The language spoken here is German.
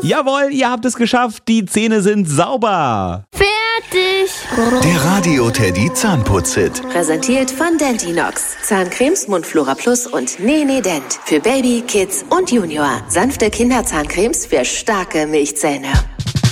Jawohl, ihr habt es geschafft. Die Zähne sind sauber. Fertig. Der Radio-Teddy Zahnputz-Hit. Präsentiert von Dentinox. Zahncremes, Mundflora Plus und Nene Dent. Für Baby, Kids und Junior. Sanfte Kinderzahncremes für starke Milchzähne.